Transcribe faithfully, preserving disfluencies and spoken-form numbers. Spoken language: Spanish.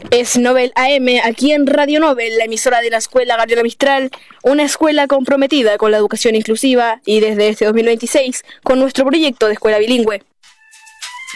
Es Nobel A M, aquí en Radio Nobel, la emisora de la Escuela Gabriela Mistral, una escuela comprometida con la educación inclusiva y desde este dos mil veintiséis con nuestro proyecto de escuela bilingüe.